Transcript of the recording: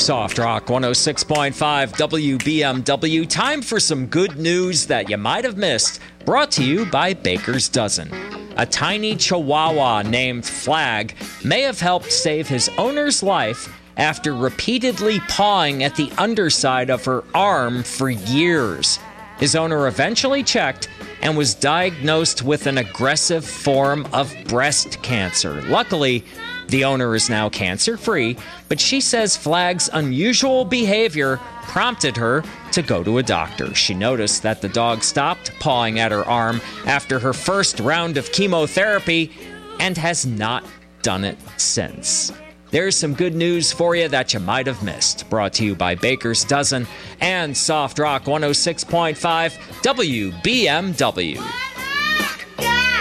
Soft Rock 106.5 WBMW. Time for some good news that you might have missed. Brought to you by Baker's Dozen. A tiny chihuahua named Flag may have helped save his owner's life after repeatedly pawing at the underside of her arm for years. His owner eventually checked and was diagnosed with an aggressive form of breast cancer. Luckily, the owner is now cancer-free, but she says Flag's unusual behavior prompted her to go to a doctor. She noticed that the dog stopped pawing at her arm after her first round of chemotherapy and has not done it since. There's some good news for you that you might have missed. Brought to you by Baker's Dozen and Soft Rock 106.5 WBMW.